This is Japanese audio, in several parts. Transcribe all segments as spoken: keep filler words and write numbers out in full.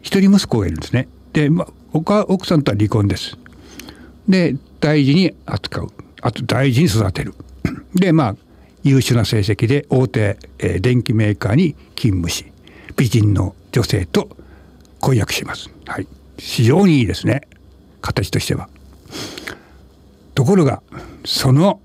一人息子がいるんですね。で、まあ、奥さんとは離婚です。で大事に扱う、あと大事に育てる。でまあ優秀な成績で大手、えー、電機メーカーに勤務し、美人の女性と婚約します。はい、非常にいいですね、形としては。ところがその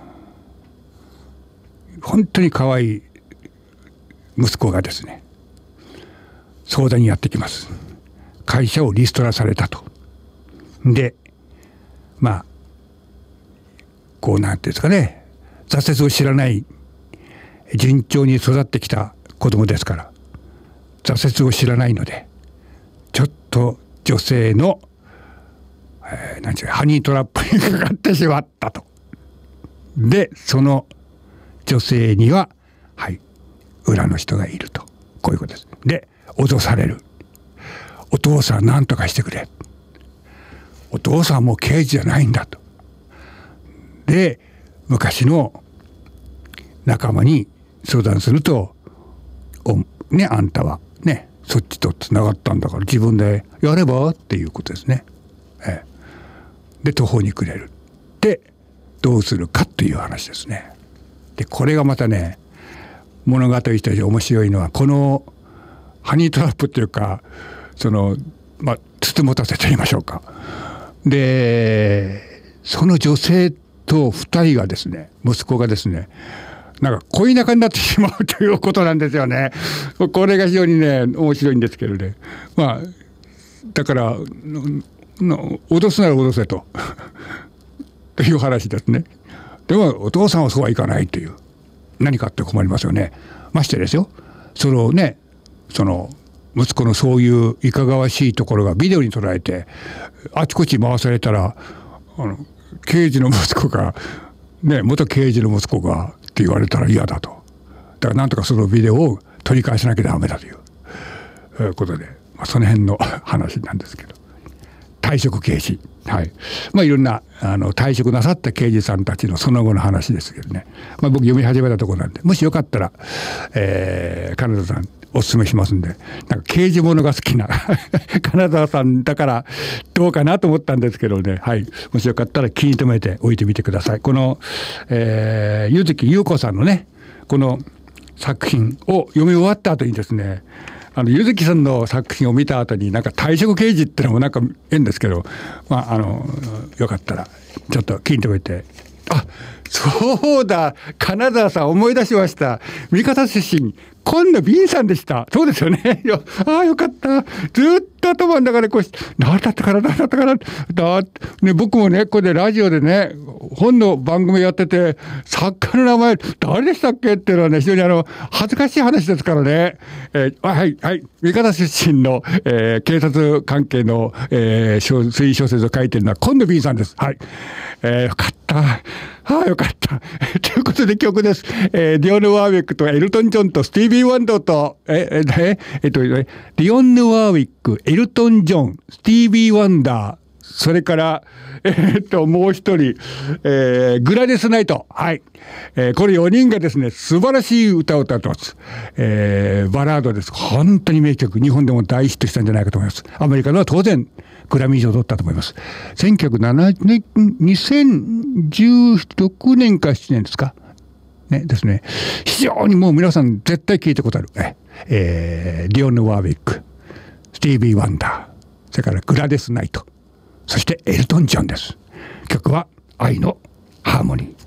本当に可愛い息子がですね、相談にやってきます。会社をリストラされたと。でまあこうなんていうんですかね、挫折を知らない順調に育ってきた子供ですから、挫折を知らないので、ちょっと女性の、えー、なんていうかハニートラップにかかってしまったと。でその女性には、はい、裏の人がいると、こういうことです。で脅される。お父さん何とかしてくれ。お父さんもう刑事じゃないんだと。で昔の仲間に相談すると、おねあんたはねそっちとつながったんだから自分でやればっていうことですね。ええ、で途方に暮れる。でどうするかという話ですね。でこれがまたね、物語として面白いのは、このハニートラップっていうか、そのまあつつもたせと言いましょうか。でその女性と二人がですね、息子がですね、なんか恋仲になってしまうということなんですよね。これが非常にね面白いんですけどね。まあだから脅すなら脅せとという話ですね。でもお父さんはそうはいかないという、何かって困りますよね。ましてですよ、そのねその息子のそういういかがわしいところがビデオに捉えてあちこち回されたら、あの刑事の息子がね、元刑事の息子がって言われたら嫌だと。だからなんとかそのビデオを取り返しなきゃダメだという、えー、ことで、まあ、その辺の話なんですけど、退職刑事、はい、まあいろんなあの退職なさった刑事さんたちのその後の話ですけどね、まあ、僕読み始めたところなんで、もしよかったら、えー、金田さんおすすめしますんで、なんか刑事物が好きな金沢さんだからどうかなと思ったんですけどね、はい、もしよかったら気に留めておいてみてください。この、えー、柚木優子さんのねこの作品を読み終わった後にですね、あの柚木さんの作品を見た後になんか退職刑事ってのもなんか変ですけど、まああのよかったらちょっと気に留めて。あ、そうだ、金沢さん思い出しました。三方出身今野敏さんでした。そうですよね。よああよかった。ずっと頭の中でこうして何だったかな何だったかなだ、ね、僕もねこれでラジオでね本の番組やってて、作家の名前誰でしたっけっていうのはね非常にあの恥ずかしい話ですからね。えー、はいはい三方出身の、えー、警察関係の、えー、推理小説を書いてるのは今野敏さんです。はい、えー、よかった。はあ、よかった。ということで曲です。えー、ディオンヌ・ワーウィックとエルトン・ジョンとスティービー・ワンダーと、え、え、え、えっと、ディオンヌ・ワーウィック、エルトン・ジョン、スティービー・ワンダー、それから、えー、っと、もう一人、えー、グラデス・ナイト。はい。えー、これよにんがですね、素晴らしい歌を歌ってます。えー、バラードです。本当に名曲。日本でも大ヒットしたんじゃないかと思います。アメリカのは当然、グラミー賞を取ったと思います。せんきゅうひゃくななじゅうねん、にせんじゅうろくねんかななねんですかね、ですね。非常にもう皆さん絶対聞いたことある。えー、ディオンヌ・ワーウィック、スティービー・ワンダー、それからグラデス・ナイト、そしてエルトン・ジョンです。曲は愛のハーモニー。